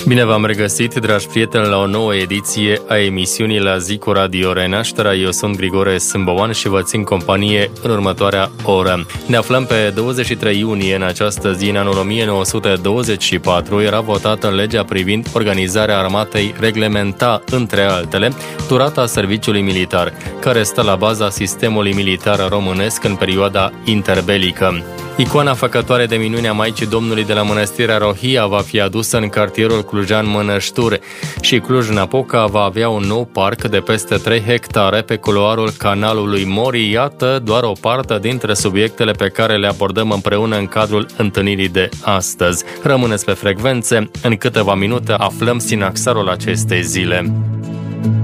Bine v-am regăsit, dragi prieteni, la o nouă ediție a emisiunii La Zi cu Radio Renașterea. Eu sunt Grigore Sâmbovan și vă țin companie în următoarea oră. Ne aflăm pe 23 iunie, în această zi, în anul 1924, era votată legea privind organizarea armatei, reglementa, între altele, durata serviciului militar, care stă la baza sistemului militar românesc în perioada interbelică. Icoana făcătoare de minuni a Maicii Domnului de la Mănăstirea Rohia va fi adusă în cartierul clujan Mănășturi și Cluj-Napoca va avea un nou parc de peste 3 hectare pe culoarul canalului Mori. Iată doar o parte dintre subiectele pe care le abordăm împreună în cadrul întâlnirii de astăzi. Rămâneți pe frecvențe, în câteva minute aflăm sinaxarul acestei zile.